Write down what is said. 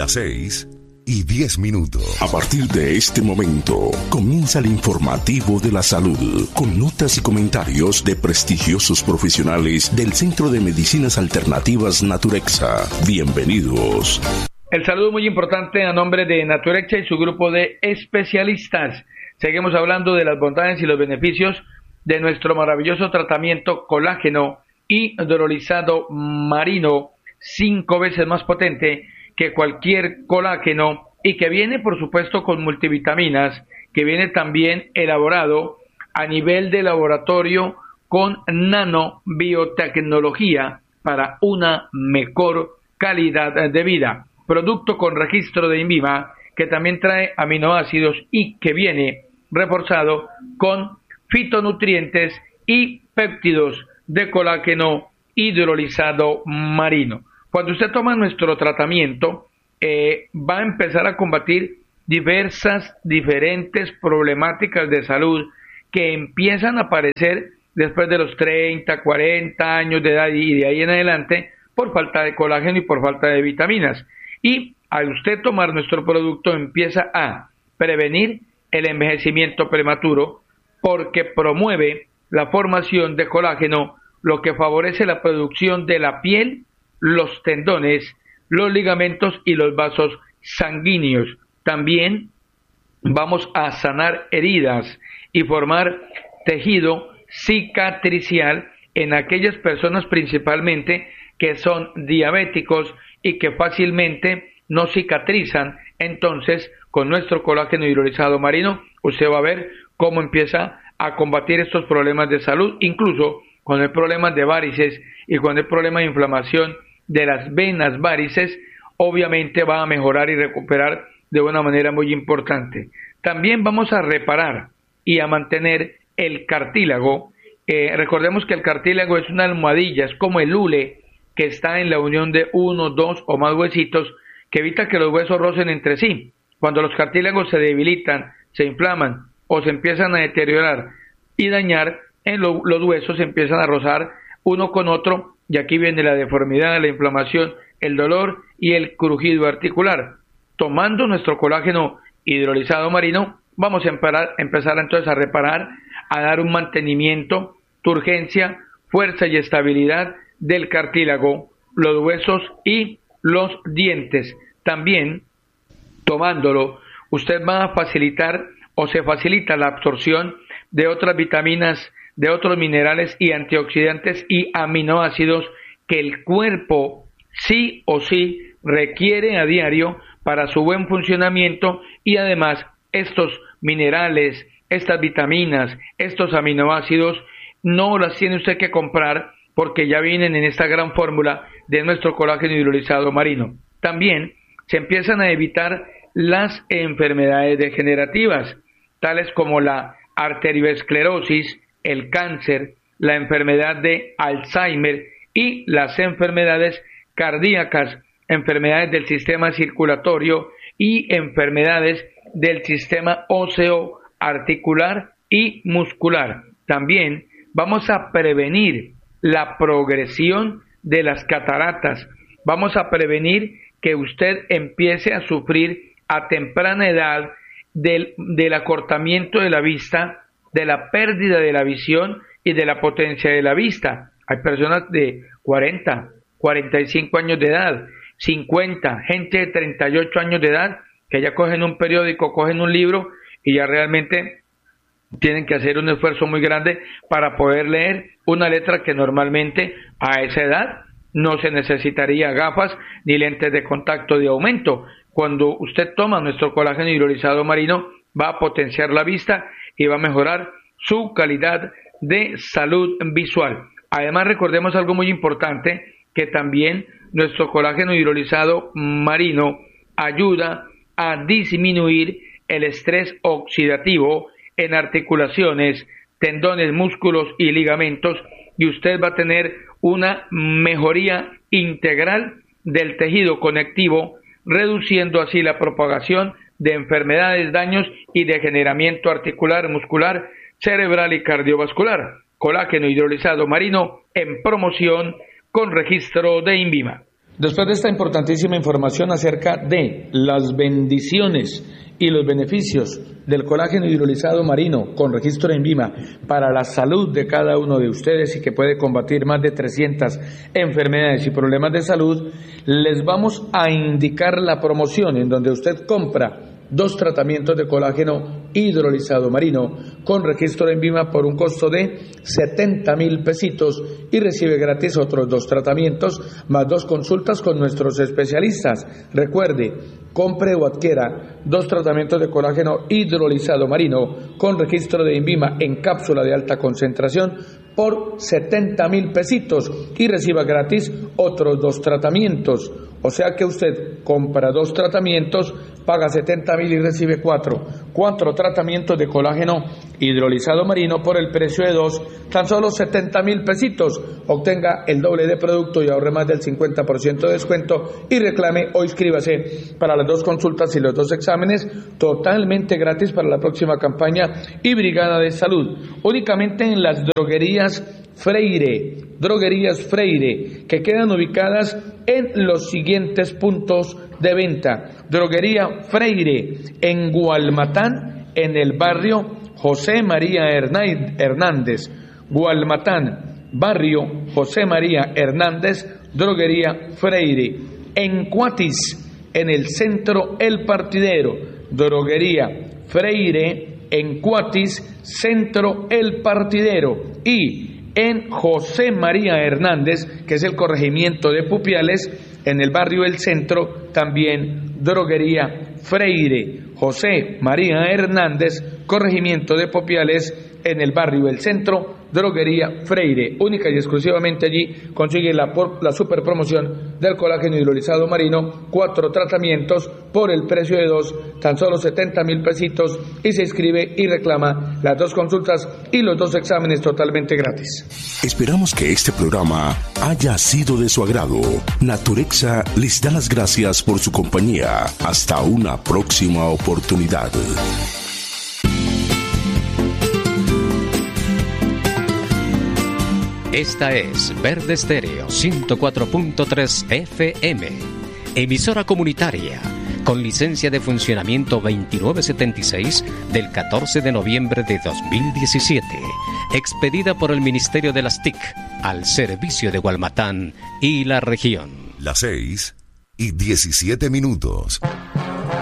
Las 6:10. A partir de este momento, comienza el informativo de la salud, con notas y comentarios de prestigiosos profesionales del Centro de Medicinas Alternativas Naturexa. Bienvenidos. El saludo muy importante a nombre de Naturexa y su grupo de especialistas. Seguimos hablando de las bondades y los beneficios de nuestro maravilloso tratamiento colágeno hidrolizado marino, 5 veces más potente que cualquier colágeno y que viene por supuesto con multivitaminas, que viene también elaborado a nivel de laboratorio con nanobiotecnología para una mejor calidad de vida. Producto con registro de INVIMA que también trae aminoácidos y que viene reforzado con fitonutrientes y péptidos de colágeno hidrolizado marino. Cuando usted toma nuestro tratamiento, va a empezar a combatir diferentes problemáticas de salud que empiezan a aparecer después de los 30, 40 años de edad y de ahí en adelante por falta de colágeno y por falta de vitaminas. Y al usted tomar nuestro producto empieza a prevenir el envejecimiento prematuro porque promueve la formación de colágeno, lo que favorece la producción de la piel, los tendones, los ligamentos y los vasos sanguíneos. También vamos a sanar heridas y formar tejido cicatricial en aquellas personas principalmente que son diabéticos y que fácilmente no cicatrizan. Entonces, con nuestro colágeno hidrolizado marino, usted va a ver cómo empieza a combatir estos problemas de salud, incluso con el problema de varices y con el problema de inflamación de las venas varices, obviamente va a mejorar y recuperar de una manera muy importante. También vamos a reparar y a mantener el cartílago. Recordemos que el cartílago es una almohadilla, es como el hule que está en la unión de uno, dos o más huesitos que evita que los huesos rocen entre sí. Cuando los cartílagos se debilitan, se inflaman o se empiezan a deteriorar y dañar, los huesos se empiezan a rozar uno con otro y aquí viene la deformidad, la inflamación, el dolor y el crujido articular. Tomando nuestro colágeno hidrolizado marino, vamos a empezar entonces a reparar, a dar un mantenimiento, turgencia, fuerza y estabilidad del cartílago, los huesos y los dientes. También, tomándolo, usted va a facilitar o se facilita la absorción de otras vitaminas, de otros minerales y antioxidantes y aminoácidos que el cuerpo sí o sí requiere a diario para su buen funcionamiento y además estos minerales, estas vitaminas, estos aminoácidos no las tiene usted que comprar porque ya vienen en esta gran fórmula de nuestro colágeno hidrolizado marino. También se empiezan a evitar las enfermedades degenerativas, tales como la arteriosclerosis, el cáncer, la enfermedad de Alzheimer y las enfermedades cardíacas, enfermedades del sistema circulatorio y enfermedades del sistema óseo, articular y muscular. También vamos a prevenir la progresión de las cataratas. Vamos a prevenir que usted empiece a sufrir a temprana edad del acortamiento de la vista, de la pérdida de la visión y de la potencia de la vista. Hay personas de 40, 45 años de edad, 50, gente de 38 años de edad que ya cogen un periódico, cogen un libro y ya realmente tienen que hacer un esfuerzo muy grande para poder leer una letra que normalmente a esa edad no se necesitaría gafas ni lentes de contacto de aumento. Cuando usted toma nuestro colágeno hidrolizado marino, va a potenciar la vista y va a mejorar su calidad de salud visual. Además, recordemos algo muy importante, que también nuestro colágeno hidrolizado marino ayuda a disminuir el estrés oxidativo en articulaciones, tendones, músculos y ligamentos, y usted va a tener una mejoría integral del tejido conectivo, reduciendo así la propagación de enfermedades, daños y degeneramiento articular, muscular, cerebral y cardiovascular. Colágeno hidrolizado marino en promoción con registro de INVIMA. Después de esta importantísima información acerca de las bendiciones y los beneficios del colágeno hidrolizado marino con registro en INVIMA para la salud de cada uno de ustedes y que puede combatir más de 300 enfermedades y problemas de salud, les vamos a indicar la promoción en donde usted compra 2 tratamientos de colágeno hidrolizado marino con registro en INVIMA por un costo de 70,000 pesitos y recibe gratis otros 2 tratamientos más 2 consultas con nuestros especialistas. Recuerde, compre o adquiera 2 tratamientos de colágeno hidrolizado marino con registro de INVIMA en cápsula de alta concentración por 70,000 pesitos y reciba gratis otros 2 tratamientos. O sea que usted compra 2 tratamientos, paga 70,000 y recibe 4 tratamientos de colágeno hidrolizado marino por el precio de 2, tan solo 70,000 pesitos. Obtenga el doble de producto y ahorre más del 50% de descuento y reclame o inscríbase para las 2 consultas y los 2 exámenes totalmente gratis para la próxima campaña y Brigada de Salud. Únicamente en las droguerías Freire, que quedan ubicadas en los siguientes puntos de venta. Droguería Freire en Gualmatán, en el barrio José María Hernández. Gualmatán, barrio José María Hernández, droguería Freire. En Cuatis, en el centro El Partidero, droguería Freire en Cuatis, centro El Partidero. Y en José María Hernández, que es el corregimiento de Pupiales, en el barrio El Centro, también droguería Freire. José María Hernández, corregimiento de Pupiales, en el barrio El Centro, droguería Freire. Única y exclusivamente allí consigue la super promoción del colágeno hidrolizado marino, 4 tratamientos por el precio de 2, tan solo 70,000 pesitos, y se inscribe y reclama las 2 consultas y los 2 exámenes totalmente gratis. Esperamos que este programa haya sido de su agrado. Naturexa les da las gracias por su compañía. Hasta una próxima oportunidad. Esta es Verde Estéreo 104.3 FM, emisora comunitaria con licencia de funcionamiento 2976 del 14 de noviembre de 2017, expedida por el Ministerio de las TIC al servicio de Gualmatán y la región. Las 6:17.